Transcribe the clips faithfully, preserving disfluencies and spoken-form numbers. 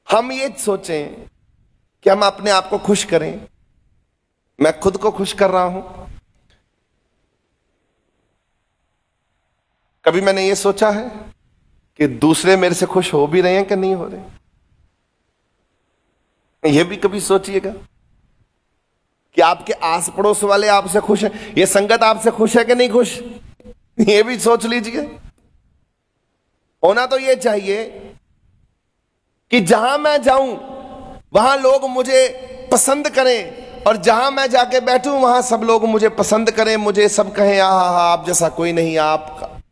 हम ये सोचें कि हम अपने आप को खुश करें। मैं खुद को खुश कर रहा हूं। कभी मैंने ये सोचा है कि दूसरे मेरे से खुश हो भी रहे हैं कि नहीं हो रहे? ये भी कभी सोचिएगा कि आपके आस पड़ोस वाले आपसे खुश हैं, ये संगत आपसे खुश है कि नहीं खुश? ये भी सोच लीजिए। होना तो ये चाहिए कि जहां मैं जाऊं वहां लोग मुझे पसंद करें, और जहां मैं जाके बैठूं वहां सब लोग मुझे पसंद करें, मुझे सब कहें आहा आप जैसा कोई नहीं, आप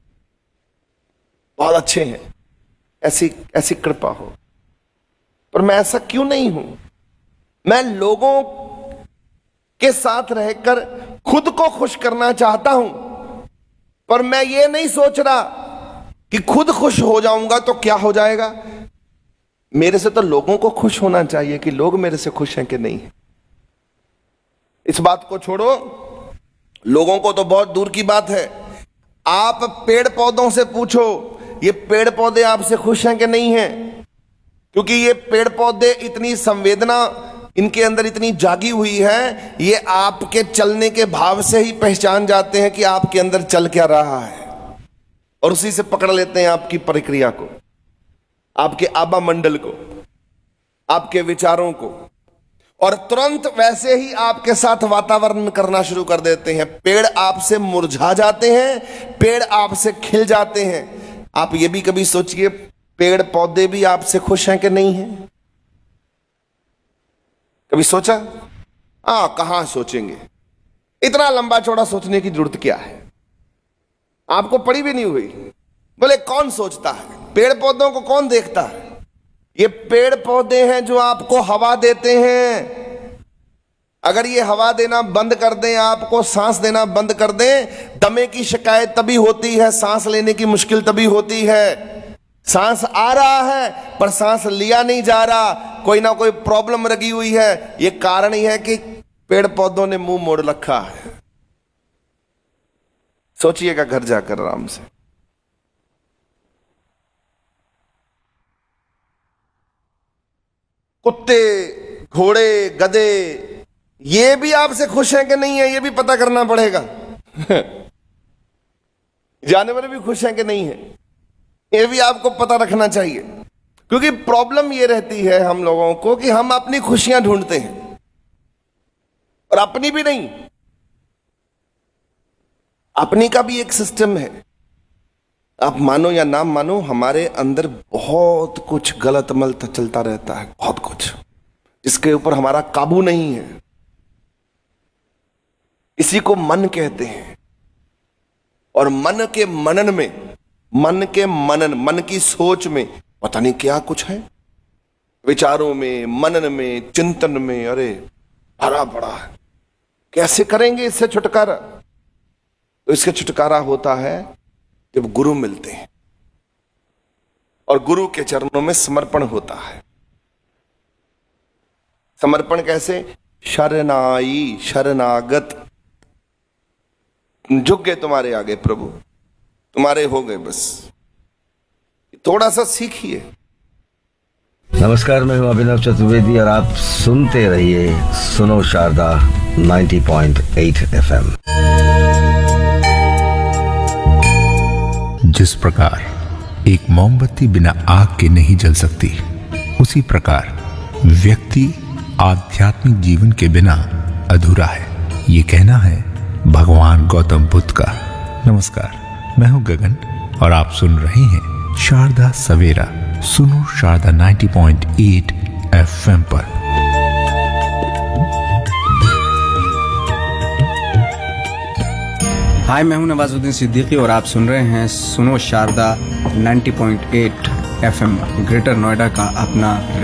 बहुत अच्छे हैं, ऐसी ऐसी कृपा हो। पर मैं ऐसा क्यों नहीं हूं? मैं लोगों के साथ रहकर खुद को खुश करना चाहता हूं, पर मैं ये नहीं सोच रहा कि खुद खुश हो जाऊंगा तो क्या हो जाएगा। मेरे से तो लोगों को खुश होना चाहिए कि लोग मेरे से खुश हैं कि नहीं है। इस बात को छोड़ो, लोगों को तो बहुत दूर की बात है। आप पेड़ पौधों से पूछो, ये पेड़ पौधे आपसे खुश हैं कि नहीं हैं? क्योंकि ये पेड़ पौधे इतनी संवेदना इनके अंदर इतनी जागी हुई है, ये आपके चलने के भाव से ही पहचान जाते हैं कि आपके अंदर चल क्या रहा है, और उसी से पकड़ लेते हैं आपकी प्रक्रिया को, आपके आभा मंडल को, आपके विचारों को, और तुरंत वैसे ही आपके साथ वातावरण करना शुरू कर देते हैं। पेड़ आपसे मुरझा जाते हैं, पेड़ आपसे खिल जाते हैं। आप ये भी कभी सोचिए, पेड़ पौधे भी आपसे खुश हैं कि नहीं हैं? कभी सोचा? आ कहां सोचेंगे, इतना लंबा चौड़ा सोचने की जरूरत क्या है? आपको पड़ी भी नहीं हुई। बोले कौन सोचता है? पेड़ पौधों को कौन देखता है? ये पेड़ पौधे हैं जो आपको हवा देते हैं। अगर ये हवा देना बंद कर दें, आपको सांस देना बंद कर दें, दमे की शिकायत तभी होती है, सांस लेने की मुश्किल तभी होती है। सांस आ रहा है पर सांस लिया नहीं जा रहा, कोई ना कोई प्रॉब्लम लगी हुई है। ये कारण ही है कि पेड़ पौधों ने मुंह मोड़ रखा है। सोचिएगा घर जाकर आराम से। कुत्ते, घोड़े, गधे, ये भी आपसे खुश हैं कि नहीं है, ये भी पता करना पड़ेगा। जानवर भी खुश हैं कि नहीं है, ये भी आपको पता रखना चाहिए। क्योंकि प्रॉब्लम ये रहती है हम लोगों को कि हम अपनी खुशियां ढूंढते हैं, और अपनी भी नहीं, अपनी का भी एक सिस्टम है। आप मानो या ना मानो, हमारे अंदर बहुत कुछ गलत अमल चलता रहता है, बहुत कुछ जिसके ऊपर हमारा काबू नहीं है। इसी को मन कहते हैं। और मन के मनन में, मन के मनन, मन की सोच में पता नहीं क्या कुछ है, विचारों में, मनन में, चिंतन में, अरे भरा पड़ा है। कैसे करेंगे इससे छुटकारा? तो इससे छुटकारा होता है जब गुरु मिलते हैं, और गुरु के चरणों में समर्पण होता है। समर्पण कैसे? शरणाई, शरणागत, झुक गए तुम्हारे आगे प्रभु, तुम्हारे हो गए, बस थोड़ा सा सीखिए। नमस्कार, मैं हूं अभिनव चतुर्वेदी और आप सुनते रहिए सुनो शारदा नब्बे पॉइंट आठ एफएम। जिस प्रकार एक मोमबत्ती बिना आग के नहीं जल सकती, उसी प्रकार व्यक्ति आध्यात्मिक जीवन के बिना अधूरा है। ये कहना है भगवान गौतम बुद्ध का। नमस्कार, मैं हूं गगन और आप सुन रहे हैं शारदा सवेरा, सुनो शारदा नब्बे पॉइंट आठ एफएम पर। हाय, मैं हूं नवाजुद्दीन सिद्दीकी और आप सुन रहे हैं सुनो शारदा नब्बे पॉइंट आठ एफएम, ग्रेटर नोएडा का अपना